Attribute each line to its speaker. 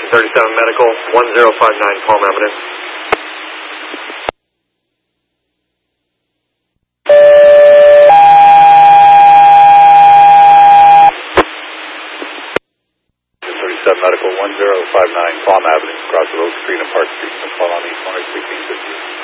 Speaker 1: 37 Medical, 1059 Palm Avenue.
Speaker 2: Medical 1059 Palm Avenue, across the Rose Street and Park Street, call on East 11650.